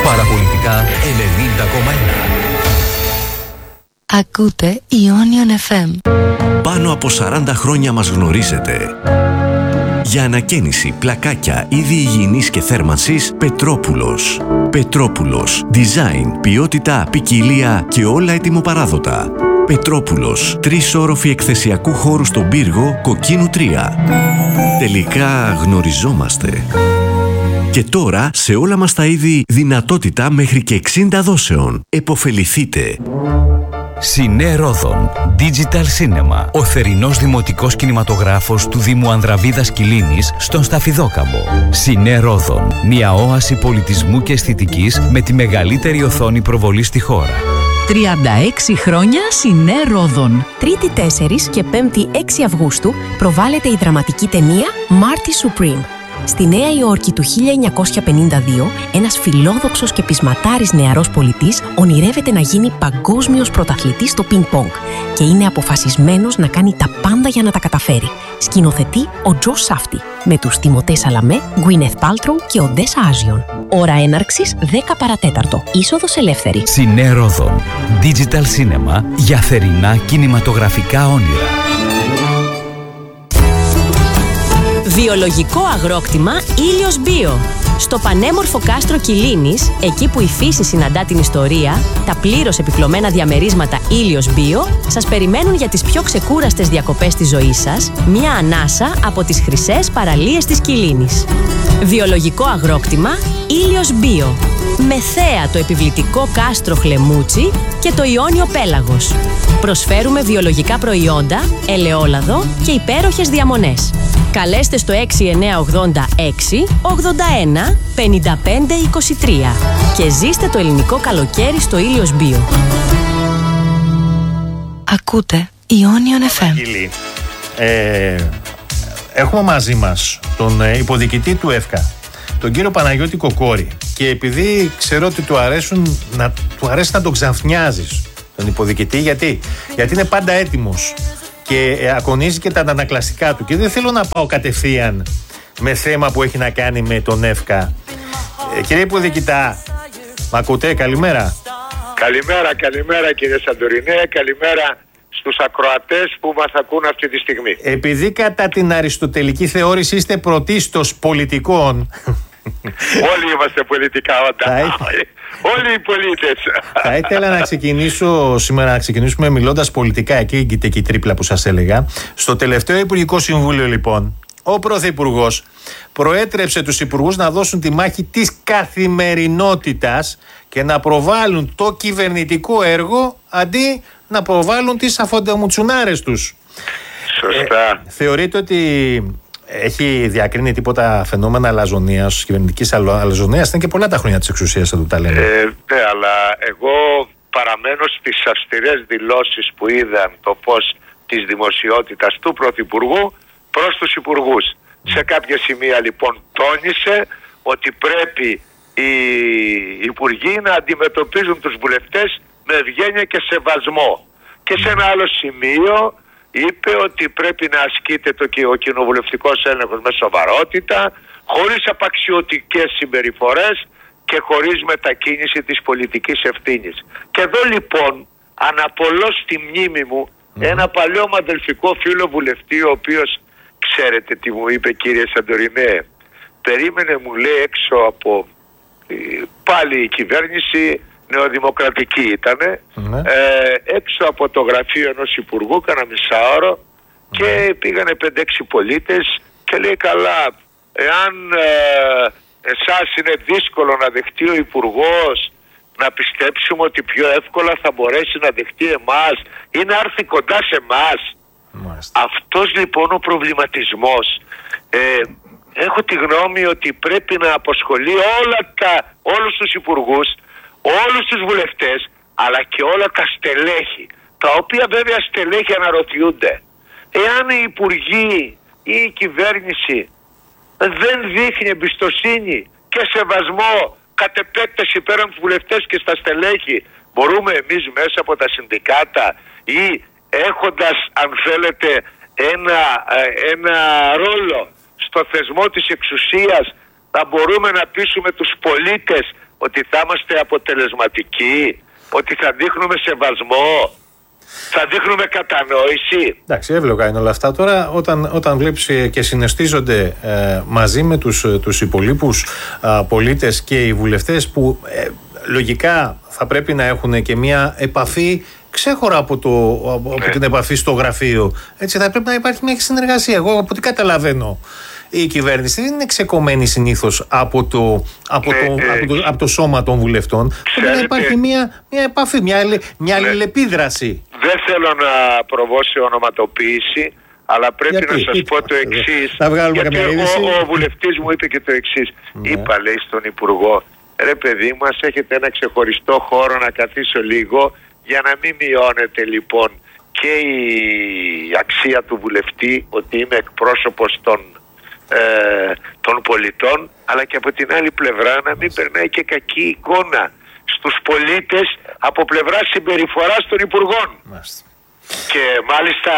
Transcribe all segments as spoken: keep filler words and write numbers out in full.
Παραπολιτικά ενενήντα κόμμα ένα. Ακούτε Ionion εφ εμ. Πάνω από σαράντα χρόνια μας γνωρίζετε. Για ανακαίνιση, πλακάκια, είδη υγιεινής και θέρμανσης, Πετρόπουλος. Πετρόπουλος. Design, ποιότητα, ποικιλία και όλα ετοιμοπαράδοτα. Πετρόπουλος. Τρεις όροφοι εκθεσιακού χώρου στον πύργο, Κοκκίνου τρία. Τελικά γνωριζόμαστε. Και τώρα σε όλα μας τα είδη δυνατότητα μέχρι και εξήντα δόσεων. Εποφεληθείτε. Σινέ Ρόδον Digital Cinema. Ο θερινός δημοτικός κινηματογράφος του Δήμου Ανδραβίδας Κιλίνης στον Σταφιδόκαμπο. Σινέ Ρόδον. Μια όαση πολιτισμού και αισθητικής με τη μεγαλύτερη οθόνη προβολή στη χώρα. τριάντα έξι χρόνια Σινέ Ρόδον. Τρίτη τέσσερις και Πέμπτη έξι Αυγούστου προβάλλεται η δραματική ταινία Marty Supreme. Στη Νέα Υόρκη του χίλια εννιακόσια πενήντα δύο, ένας φιλόδοξος και πεισματάρης νεαρός πολιτής ονειρεύεται να γίνει παγκόσμιος πρωταθλητής στο πινκ-πονγκ και είναι αποφασισμένος να κάνει τα πάντα για να τα καταφέρει. Σκηνοθετεί ο Τζο Σάφτη, με τους Τιμωτέ Σαλαμέ, Γκουίνεθ Πάλτροου και Οντέσα Άζιον. Ώρα έναρξης δέκα παρατέταρτο. Είσοδος ελεύθερη. Σινέ Ρόδον Digital Cinema για θερινά κινηματογραφικά όνειρα. Βιολογικό αγρόκτημα Ήλιος Μπίο. Στο πανέμορφο κάστρο Κιλίνης, εκεί που η φύση συναντά την ιστορία, τα πλήρως επιπλωμένα διαμερίσματα Ήλιος Μπίο σας περιμένουν για τις πιο ξεκούραστες διακοπές της ζωής σας, μια ανάσα από τις χρυσές παραλίες της Κιλίνης. Βιολογικό αγρόκτημα Ήλιος Μπίο. Με θέα το επιβλητικό κάστρο Χλεμούτσι και το Ιόνιο Πέλαγος. Προσφέρουμε βιολογικά προϊόντα, ελαιόλαδο και υπέροχες διαμονές. Καλέστε στο έξι εννιά ογδόντα έξι ογδόντα ένα πενήντα πέντε είκοσι τρία και ζήστε το ελληνικό καλοκαίρι στο Ήλιος Μπίο. Ακούτε Ionion εφ εμ. Ε, έχουμε μαζί μας τον υποδιοικητή του ΕΦΚΑ, τον κύριο Παναγιώτη Κοκόρη, και επειδή ξέρω ότι του, αρέσουν, να, του αρέσει να τον ξαφνιάζεις τον υποδιοικητή, γιατί, γιατί είναι πάντα έτοιμος και ακονίζει και τα αντανακλαστικά του, και δεν θέλω να πάω κατευθείαν με θέμα που έχει να κάνει με τον ΕΦΚΑ. Ε, κύριε υποδιοικητά, μ' ακούτε? Καλημέρα. Καλημέρα, καλημέρα κύριε Σαντορινέ, καλημέρα στους ακροατές που μας ακούν αυτή τη στιγμή. Επειδή κατά την αριστοτελική θεώρηση είστε πρωτίστως πολιτικών, όλοι είμαστε πολιτικά όντα. Όλοι οι πολίτες. Θα ήθελα να ξεκινήσω σήμερα, να ξεκινήσουμε μιλώντας πολιτικά. Εκεί έγκυται και η τρίπλα που σας έλεγα. Στο τελευταίο Υπουργικό Συμβούλιο, λοιπόν, ο Πρωθυπουργός προέτρεψε τους υπουργούς να δώσουν τη μάχη της καθημερινότητας και να προβάλλουν το κυβερνητικό έργο αντί να προβάλλουν τις αφοντεμουτσουνάρες τους. Σωστά. Ε, θεωρείτε ότι έχει διακρίνει τίποτα φαινόμενα αλαζονίας, κυβερνητικής αλαζονίας? Είναι και πολλά τα χρόνια της εξουσίας, θα του τα λέμε. Ε, ναι, αλλά εγώ παραμένω στις αυστηρές δηλώσεις που είδαν το φως της δημοσιότητας του Πρωθυπουργού προς τους υπουργούς. Mm. Σε κάποια σημεία λοιπόν τόνισε ότι πρέπει οι υπουργοί να αντιμετωπίζουν τους βουλευτές με ευγένεια και σεβασμό. Και σε ένα άλλο σημείο είπε ότι πρέπει να ασκείται το, ο κοινοβουλευτικός έλεγχος με σοβαρότητα, χωρίς απαξιωτικές συμπεριφορές και χωρίς μετακίνηση της πολιτικής ευθύνης. Και εδώ λοιπόν αναπολώ στη μνήμη μου mm. ένα παλιό μου αδελφικό φίλο βουλευτή, ο οποίος, ξέρετε τι μου είπε κύριε Σαντορινέ, περίμενε, μου λέει, έξω από πάλι η κυβέρνηση, νεοδημοκρατική ήτανε, mm. ε, έξω από το γραφείο ενός υπουργού, κάνα μισάωρο, mm. και πήγανε πέντε έξι πολίτες και λέει, καλά, εάν ε, εσάς είναι δύσκολο να δεχτεί ο υπουργός, να πιστέψουμε ότι πιο εύκολα θα μπορέσει να δεχτεί εμάς ή να έρθει κοντά σε εμάς. Mm. Αυτός λοιπόν ο προβληματισμός, ε, έχω τη γνώμη ότι πρέπει να αποσχολεί όλα τα, όλους τους υπουργούς, όλους τους βουλευτές, αλλά και όλα τα στελέχη, τα οποία βέβαια στελέχη αναρωτιούνται. Εάν οι υπουργοί ή η κυβέρνηση δεν δείχνει εμπιστοσύνη και σεβασμό κατ' επέκταση πέραν τους βουλευτές και στα στελέχη, μπορούμε εμείς μέσα από τα συνδικάτα ή έχοντας, αν θέλετε, ένα, ένα ρόλο στο θεσμό της εξουσίας, θα μπορούμε να πείσουμε τους πολίτες ότι θα είμαστε αποτελεσματικοί, ότι θα δείχνουμε σεβασμό, θα δείχνουμε κατανόηση. Εντάξει, εύλογα είναι όλα αυτά. Τώρα όταν, όταν βλέπεις και συναισθίζονται ε, μαζί με τους, τους υπολείπους ε, πολίτες και οι βουλευτές που ε, λογικά θα πρέπει να έχουν και μια επαφή ξέχωρα από, το, από ναι. την επαφή στο γραφείο. Έτσι θα πρέπει να υπάρχει μια συνεργασία. Εγώ από ό,τι καταλαβαίνω, η κυβέρνηση δεν είναι ξεκομμένη συνήθως από το, από, ναι, το, ε, από, το, από το σώμα των βουλευτών. Πρέπει να υπάρχει μια, μια επαφή, μια, μια ναι. αλληλεπίδραση. Δεν θέλω να προβώ σε ονοματοποίηση, αλλά πρέπει γιατί, να σας γιατί, πω το εξής. Γιατί ο, ο βουλευτής μου είπε και το εξής. Ναι. Είπα, λέει, στον Υπουργό, ρε παιδί μας, έχετε ένα ξεχωριστό χώρο να καθίσω λίγο, για να μην μειώνεται λοιπόν και η αξία του βουλευτή, ότι είμαι εκπρόσωπος των, ε, των πολιτών, αλλά και από την άλλη πλευρά να μην περνάει και κακή εικόνα στους πολίτες από πλευρά συμπεριφοράς των υπουργών. Μάλιστα. Και μάλιστα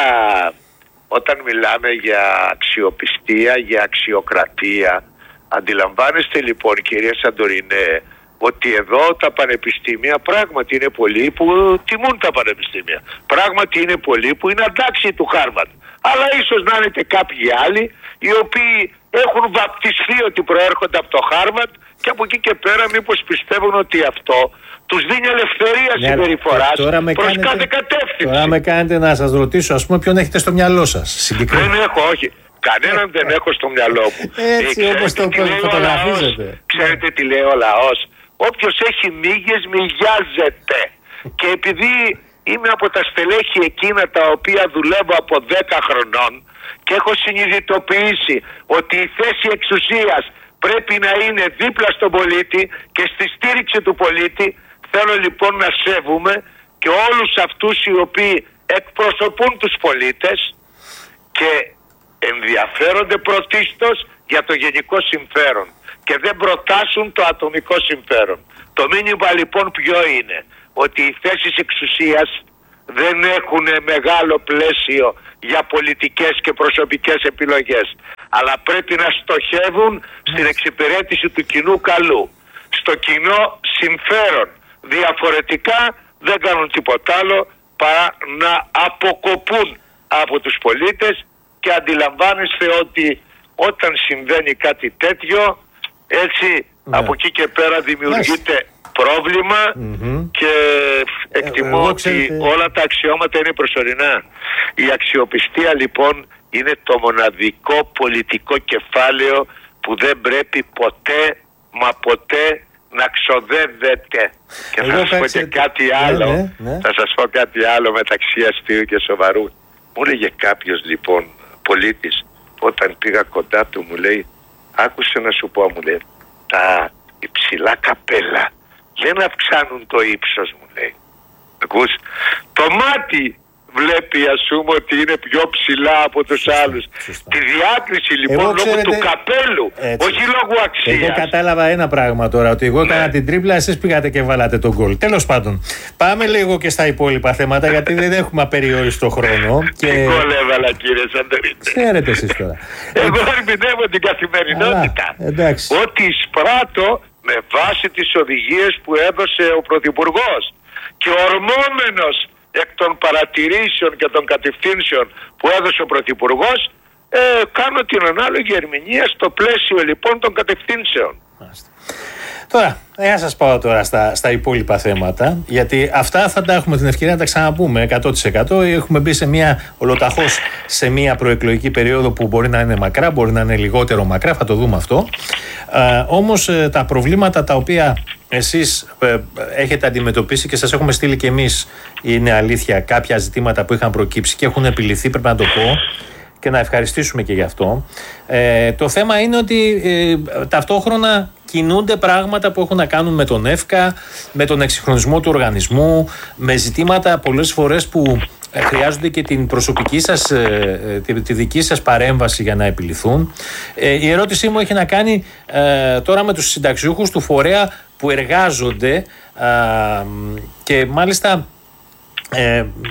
όταν μιλάμε για αξιοπιστία, για αξιοκρατία, αντιλαμβάνεστε λοιπόν, κυρία Σαντορινέ, ότι εδώ τα πανεπιστήμια πράγματι είναι πολλοί που τιμούν τα πανεπιστήμια. Πράγματι είναι πολλοί που είναι αντάξιοι του Χάρβαρντ. Αλλά ίσως να είναι και κάποιοι άλλοι οι οποίοι έχουν βαπτιστεί ότι προέρχονται από το Χάρβαρντ και από εκεί και πέρα μήπως πιστεύουν ότι αυτό τους δίνει ελευθερία ναι, συμπεριφοράς προς κάνετε, κάθε κατεύθυνση. Τώρα με κάνετε να σας ρωτήσω, ας πούμε, ποιον έχετε στο μυαλό σας συγκεκριμένα. Δεν έχω, όχι. Κανέναν δεν έχω στο μυαλό μου. Έτσι ε, όπως το φωτογραφίζετε. Ξέρετε τι λέει ο λαός. Όποιος έχει μύγες μυγιάζεται. Και επειδή είμαι από τα στελέχη εκείνα τα οποία δουλεύω από δέκα χρονών και έχω συνειδητοποιήσει ότι η θέση εξουσίας πρέπει να είναι δίπλα στον πολίτη και στη στήριξη του πολίτη, θέλω λοιπόν να σέβουμε και όλους αυτούς οι οποίοι εκπροσωπούν τους πολίτες και ενδιαφέρονται πρωτίστως για το γενικό συμφέρον και δεν προτάσουν το ατομικό συμφέρον. Το μήνυμα λοιπόν ποιο είναι? Ότι οι θέσεις εξουσίας δεν έχουν μεγάλο πλαίσιο για πολιτικές και προσωπικές επιλογές, αλλά πρέπει να στοχεύουν στην εξυπηρέτηση του κοινού καλού, στο κοινό συμφέρον. Διαφορετικά δεν κάνουν τίποτα άλλο παρά να αποκοπούν από τους πολίτες και αντιλαμβάνεστε ότι όταν συμβαίνει κάτι τέτοιο, έτσι ναι. από εκεί και πέρα δημιουργείται ναι. πρόβλημα mm-hmm. και εκτιμώ ε, ότι ξέρετε... όλα τα αξιώματα είναι προσωρινά. Η αξιοπιστία λοιπόν είναι το μοναδικό πολιτικό κεφάλαιο που δεν πρέπει ποτέ μα ποτέ να ξοδεύεται. Και θα σας πω και κάτι άλλο, ναι, ναι, ναι. θα σας πω κάτι άλλο μεταξύ αστείου και σοβαρού. Μου έλεγε κάποιος λοιπόν πολίτης, όταν πήγα κοντά του μου λέει, άκουσε να σου πω, μου λέει, τα υψηλά καπέλα δεν αυξάνουν το ύψος, μου λέει. Ακούς, το μάτι βλέπει ας πούμε ότι είναι πιο ψηλά από τους σωστά, άλλους. Σωστά. Τη διάκριση λοιπόν εγώ, λόγω ξέρετε, του καπέλου, έτσι. Όχι λόγω αξίας. Εγώ κατάλαβα ένα πράγμα τώρα, ότι εγώ ναι. έκανα την τρίπλα, εσείς πήγατε και βάλατε τον γκολ. Τέλος πάντων, πάμε λίγο και στα υπόλοιπα θέματα, γιατί δεν έχουμε απεριόριστο χρόνο. Και γκολ έβαλα κύριε Σαντορίνε. Ξέρετε εσείς τώρα. Εγώ ερμηνεύω την καθημερινότητα. Αλλά, ότι εισπράττω με βάση τις οδηγίες που έδωσε ο Πρωθυπουργός και ορμόμενος εκ των παρατηρήσεων και των κατευθύνσεων που έδωσε ο Πρωθυπουργός, ε, κάνω την ανάλογη ερμηνεία στο πλαίσιο λοιπόν των κατευθύνσεων. Τώρα, για να σας πάω τώρα στα, στα υπόλοιπα θέματα, γιατί αυτά θα τα έχουμε την ευκαιρία να τα ξαναπούμε εκατό τοις εκατό. Έχουμε μπει σε μια ολοταχώς σε μια προεκλογική περίοδο που μπορεί να είναι μακρά, μπορεί να είναι λιγότερο μακρά, θα το δούμε αυτό. Ε, όμως ε, τα προβλήματα τα οποία εσείς ε, έχετε αντιμετωπίσει και σας έχουμε στείλει και εμείς, είναι αλήθεια, κάποια ζητήματα που είχαν προκύψει και έχουν επιληθεί, πρέπει να το πω, και να ευχαριστήσουμε και γι' αυτό. Ε, το θέμα είναι ότι ε, ταυτόχρονα κινούνται πράγματα που έχουν να κάνουν με τον ΕΦΚΑ, με τον εξυγχρονισμό του οργανισμού, με ζητήματα πολλές φορές που ε, χρειάζονται και την προσωπική σας, ε, τη, τη δική σας παρέμβαση για να επιληθούν. Ε, η ερώτησή μου έχει να κάνει ε, τώρα με τους συνταξιούχους του φορέα που εργάζονται ε, και μάλιστα... Ε,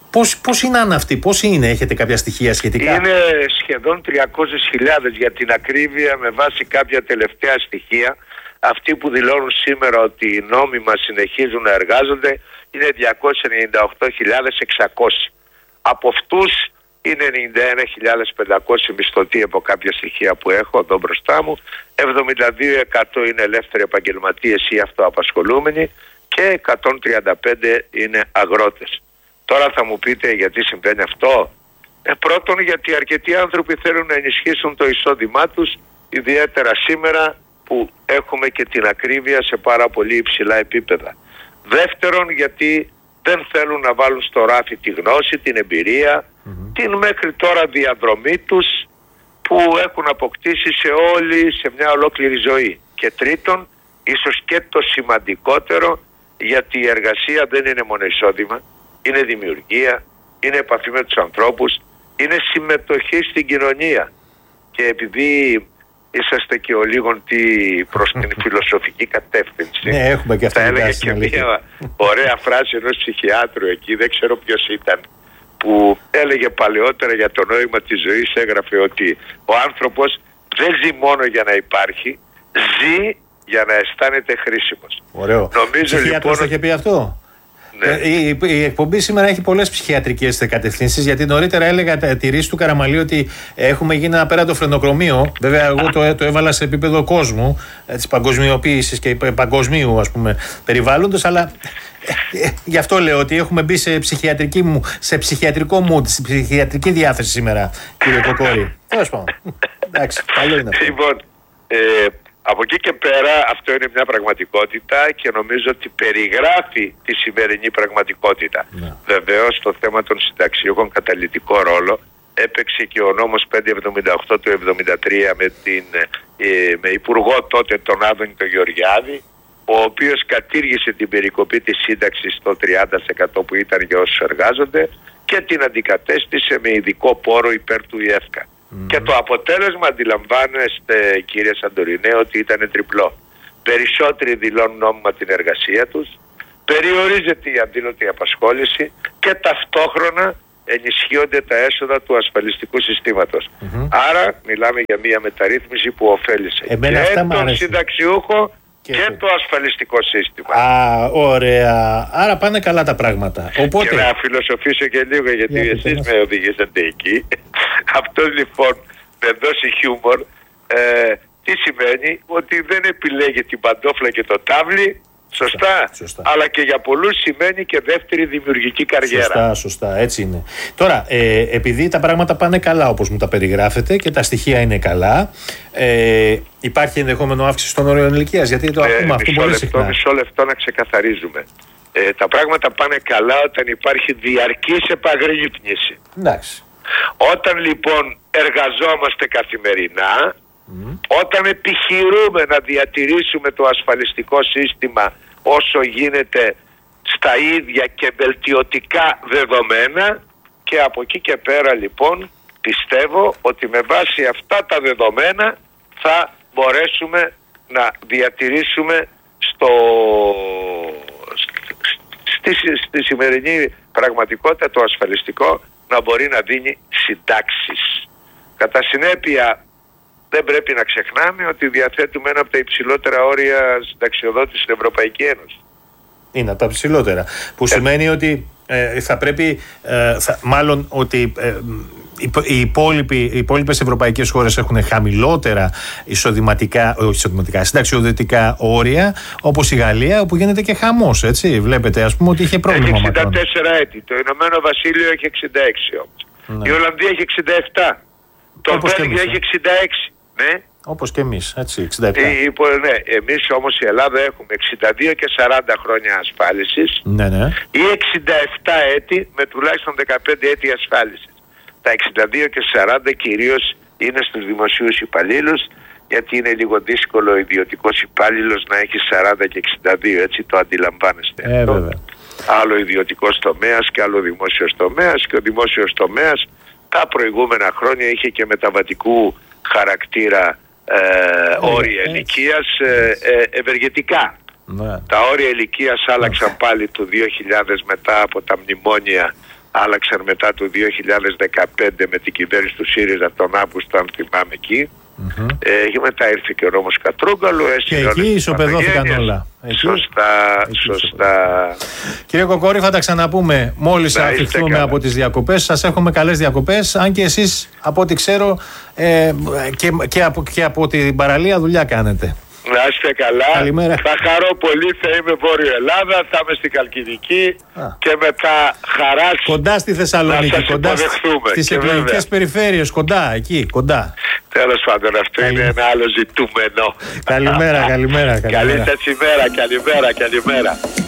Πώς, πώς είναι αυτοί, πώς είναι, έχετε κάποια στοιχεία σχετικά? Είναι σχεδόν τριακόσιες χιλιάδες για την ακρίβεια, με βάση κάποια τελευταία στοιχεία. Αυτοί που δηλώνουν σήμερα ότι οι νόμοι μας συνεχίζουν να εργάζονται είναι διακόσιες ενενήντα οκτώ χιλιάδες εξακόσιοι. Από αυτούς είναι ενενήντα ένα χιλιάδες πεντακόσιοι μισθωτοί από κάποια στοιχεία που έχω εδώ μπροστά μου, εβδομήντα δύο τοις εκατό είναι ελεύθεροι επαγγελματίες ή αυτοαπασχολούμενοι και εκατόν τριάντα πέντε είναι αγρότες. Τώρα θα μου πείτε γιατί συμβαίνει αυτό. Ε, πρώτον, γιατί αρκετοί άνθρωποι θέλουν να ενισχύσουν το εισόδημά τους, ιδιαίτερα σήμερα που έχουμε και την ακρίβεια σε πάρα πολύ υψηλά επίπεδα. Δεύτερον, γιατί δεν θέλουν να βάλουν στο ράφι τη γνώση, την εμπειρία, mm-hmm. την μέχρι τώρα διαδρομή τους που έχουν αποκτήσει σε όλη, σε μια ολόκληρη ζωή. Και τρίτον, ίσως και το σημαντικότερο, γιατί η εργασία δεν είναι μόνο εισόδημα, είναι δημιουργία, είναι επαφή με τους ανθρώπους, είναι συμμετοχή στην κοινωνία. Και επειδή είσαστε και ο λίγον τι προς την φιλοσοφική κατεύθυνση, ναι, έχουμε και θα έλεγα και μια ωραία φράση ενός ψυχιάτρου εκεί, δεν ξέρω ποιος ήταν, που έλεγε παλαιότερα για το νόημα της ζωής, έγραφε ότι ο άνθρωπος δεν ζει μόνο για να υπάρχει, ζει για να αισθάνεται χρήσιμος. Ωραίο. Νομίζω λοιπόν... το είχε πει αυτό. Ναι. Ε, η, η εκπομπή σήμερα έχει πολλές ψυχιατρικές κατευθύνσεις, γιατί νωρίτερα έλεγα τη ρίση του Καραμαλή ότι έχουμε γίνει ένα απέραντο φρενοκρομείο. Βέβαια, εγώ το, το έβαλα σε επίπεδο κόσμου, της παγκοσμιοποίησης και παγκοσμίου ας πούμε, περιβάλλοντος, αλλά ε, ε, γι' αυτό λέω ότι έχουμε μπει σε, ψυχιατρική μου, σε ψυχιατρικό mood, σε ψυχιατρική διάθεση σήμερα, κύριε Κοκόρη. Τέλος πάντων. Εντάξει, καλό είναι αυτό. Λοιπόν, ε, από εκεί και πέρα αυτό είναι μια πραγματικότητα και νομίζω ότι περιγράφει τη σημερινή πραγματικότητα. Ναι. Βεβαίως το θέμα των συνταξιούχων καταλυτικό ρόλο έπαιξε και ο νόμος πεντακόσια εβδομήντα οκτώ του εβδομήντα τρία με, την, ε, με υπουργό τότε τον Άδωνη τον Γεωργιάδη, ο οποίος κατήργησε την περικοπή της σύνταξης στο τριάντα τοις εκατό που ήταν για όσους εργάζονται και την αντικατέστησε με ειδικό πόρο υπέρ του ΙΕΦΚΑ. Mm-hmm. Και το αποτέλεσμα, αντιλαμβάνεστε κύριε Σαντορινέ, ότι ήταν τριπλό. Περισσότεροι δηλώνουν νόμιμα την εργασία τους, περιορίζεται η αντίλωτη απασχόληση και ταυτόχρονα ενισχύονται τα έσοδα του ασφαλιστικού συστήματος. Mm-hmm. Άρα μιλάμε για μια μεταρρύθμιση που ωφέλησε Εμένα και τον συνταξιούχο και, και το ασφαλιστικό σύστημα. Α, ωραία. Άρα πάνε καλά τα πράγματα. Οπότε... Και να φιλοσοφήσω και λίγο, γιατί yeah, εσείς yeah. με οδηγήσατε εκεί. Αυτό λοιπόν με δώσει χιούμορ, ε, τι σημαίνει? Ότι δεν επιλέγει την παντόφλα και το τάβλι, σωστά, σωστά. Αλλά και για πολλούς σημαίνει και δεύτερη δημιουργική καριέρα. Σωστά, σωστά, έτσι είναι. Τώρα, ε, επειδή τα πράγματα πάνε καλά όπως μου τα περιγράφετε και τα στοιχεία είναι καλά, ε, υπάρχει ενδεχόμενο αύξηση των όριων ηλικίας, γιατί το ακούμε ε, αυτό πολύ συχνά. Μισό λεπτό να ξεκαθαρίζουμε. Ε, τα πράγματα πάνε καλά όταν υπάρχει διαρκής επαγρύπνηση. Εντάξει. Όταν λοιπόν εργαζόμαστε καθημερινά, mm. όταν επιχειρούμε να διατηρήσουμε το ασφαλιστικό σύστημα όσο γίνεται στα ίδια και βελτιωτικά δεδομένα, και από εκεί και πέρα λοιπόν πιστεύω ότι με βάση αυτά τα δεδομένα θα μπορέσουμε να διατηρήσουμε στο, στη, στη σημερινή πραγματικότητα το ασφαλιστικό να μπορεί να δίνει συντάξεις. Κατά συνέπεια δεν πρέπει να ξεχνάμε ότι διαθέτουμε ένα από τα υψηλότερα όρια συνταξιοδότησης στην Ευρωπαϊκή Ένωση. Είναι από τα υψηλότερα. Που ε... σημαίνει ότι ε, θα πρέπει, ε, θα, μάλλον ότι ε, οι, υπόλοιποι, οι υπόλοιπες ευρωπαϊκές χώρες έχουν χαμηλότερα εισοδηματικά, όχι εισοδηματικά, συνταξιοδοτικά όρια, όπως η Γαλλία, όπου γίνεται και χαμός, έτσι. Βλέπετε, ας πούμε, ότι είχε πρόβλημα. Έχει εξήντα τέσσερα έτη. Το Ηνωμένο Βασίλειο έχει εξήντα έξι όμως. Ναι. Η Ολλανδία έχει εξήντα επτά. Το Βέλγιο έχει εξήντα έξι. Ναι. Όπως και εμείς, έτσι, εξήντα επτά. Ε, ναι, εμείς όμως η Ελλάδα έχουμε εξήντα δύο και σαράντα χρόνια ασφάλισης, ναι, ναι. ή εξήντα επτά έτη με τουλάχιστον δεκαπέντε έτη ασφάλισης. Τα εξήντα δύο και σαράντα κυρίως είναι στους δημοσίους υπαλλήλους, γιατί είναι λίγο δύσκολο ο ιδιωτικός υπάλληλος να έχει σαράντα και εξήντα δύο, έτσι το αντιλαμβάνεστε. Ε, βέβαια. Άλλο ιδιωτικός τομέας και άλλο δημόσιος τομέας, και ο δημόσιος τομέας τα προηγούμενα χρόνια είχε και μεταβατικού χαρακτήρα ε, όρια ηλικίας ε, ε, ευεργετικά. Ναι. Τα όρια ηλικίας άλλαξαν πάλι το δύο χιλιάδες μετά από τα μνημόνια άλλαξαν μετά το δύο χιλιάδες δεκαπέντε με την κυβέρνηση του ΣΥΡΙΖΑ τον Αύγουστο, αν θυμάμαι εκεί. Mm-hmm. Ε, και μετά ήρθε και ο Ρώμος Κατρούγκαλου. Και εκεί ισοπεδώθηκαν όλα. Εκεί. Σωστά, εκεί σωστά. Κύριε Κοκόρη, θα τα ξαναπούμε μόλις αφιχθούμε από τις διακοπές. Σας εύχομαι καλές διακοπές. Αν και εσείς, από ό,τι ξέρω, ε, και, και, από, και από την παραλία δουλειά κάνετε. Να είστε καλά. Καλημέρα. Θα χαρώ πολύ, θα είμαι Βόρειο Ελλάδα, θα είμαι στην Καλκιδική Α. και μετά χαράς κοντά στη Θεσσαλονίκη, κοντά στις εκλογικές περιφέρειες, κοντά εκεί, κοντά. Τέλος πάντων, αυτό Καλή... είναι ένα άλλο ζητούμενο. Καλημέρα, καλημέρα, καλημέρα. Καλή σας ημέρα, καλημέρα, καλημέρα.